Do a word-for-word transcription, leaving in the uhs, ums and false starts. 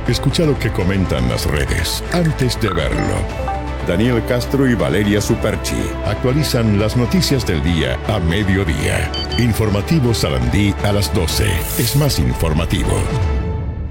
Escucha lo que comentan las redes antes de verlo. Daniel Castro y Valeria Superchi actualizan las noticias del día a mediodía. Informativo Sarandí a las doce. Es más informativo.